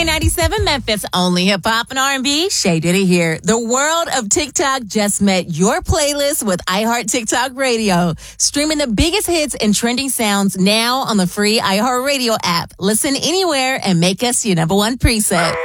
K97 Memphis, only hip hop and R&B. Shay Diddy here. The world of TikTok just met your playlist with iHeart TikTok Radio. Streaming the biggest hits and trending sounds now on the free iHeart Radio app. Listen anywhere and make us your number one preset.